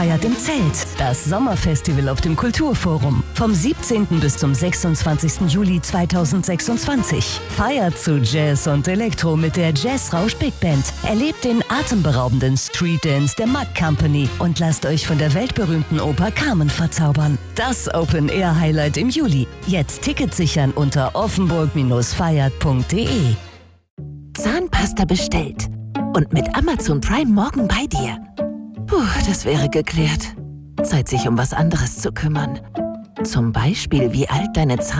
feiert im Zelt. Das Sommerfestival auf dem Kulturforum. Vom 17. bis zum 26. Juli 2026. Feiert zu Jazz und Elektro mit der Jazzrausch Big Band. Erlebt den atemberaubenden Street Dance der Mack Company und lasst euch von der weltberühmten Oper Carmen verzaubern. Das Open-Air-Highlight im Juli. Jetzt Tickets sichern unter offenburg-feiert.de. Zahnpasta bestellt. Und mit Amazon Prime morgen bei dir. Puh, das wäre geklärt. Zeit, sich um was anderes zu kümmern. Zum Beispiel, wie alt deine